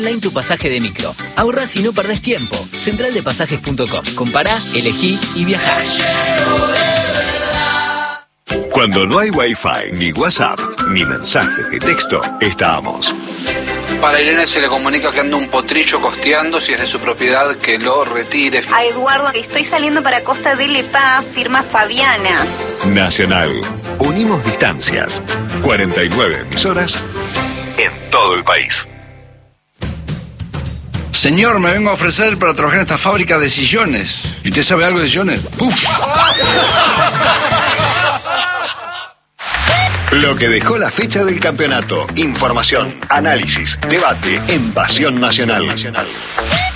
Online tu pasaje de micro. Ahorrás y no perdés tiempo. Centraldepasajes.com. Compará, elegí y viajá. Cuando no hay Wi-Fi, ni WhatsApp, ni mensajes de texto, estamos. Para Irene se le comunica que anda un potrillo costeando, si es de su propiedad, que lo retire. A Eduardo, estoy saliendo para Costa del Epá, firma Fabiana. Nacional. Unimos distancias. 49 emisoras en todo el país. Señor, me vengo a ofrecer para trabajar en esta fábrica de sillones. ¿Y usted sabe algo de sillones? ¡Uf! Lo que dejó la fecha del campeonato. Información, análisis, debate en Pasión Nacional.